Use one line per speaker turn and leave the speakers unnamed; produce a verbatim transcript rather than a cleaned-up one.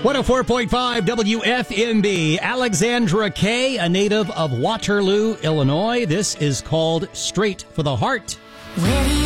one oh four point five W F M B. Alexandra Kay, a native of Waterloo, Illinois. This is called Straight for the Heart.